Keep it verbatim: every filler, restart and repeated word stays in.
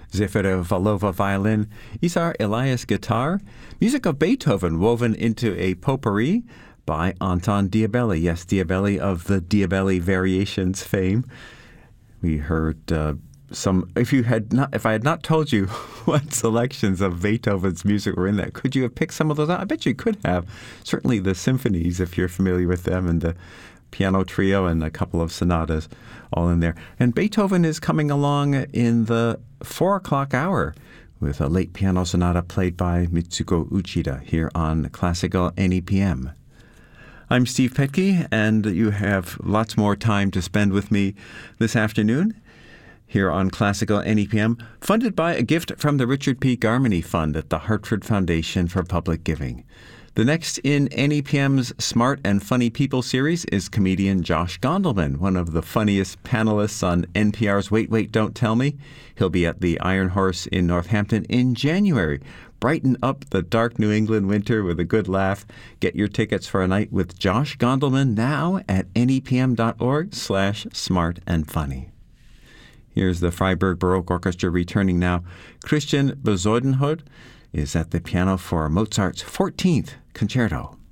Zifira Valova violin, Isar Elias guitar, music of Beethoven woven into a potpourri by Anton Diabelli. Yes, Diabelli of the Diabelli Variations fame. We heard uh, some. If you had not, if I had not told you what selections of Beethoven's music were in that, could you have picked some of those out? I bet you could have. Certainly the symphonies, if you're familiar with them, and the piano trio and a couple of sonatas all in there. And Beethoven is coming along in the four o'clock hour with a late piano sonata played by Mitsuko Uchida here on Classical N E P M. I'm Steve Petke, and you have lots more time to spend with me this afternoon here on Classical N E P M, funded by a gift from the Richard P. Garmany Fund at the Hartford Foundation for Public Giving. The next in N E P M's Smart and Funny People series is comedian Josh Gondelman, one of the funniest panelists on N P R's Wait, Wait, Don't Tell Me. He'll be at the Iron Horse in Northampton in January. Brighten up the dark New England winter with a good laugh. Get your tickets for a night with Josh Gondelman now at nepm.org slash smart and funny. Here's the Freiburg Baroque Orchestra returning now. Christian Bezuidenhout is at the piano for Mozart's fourteenth Concerto.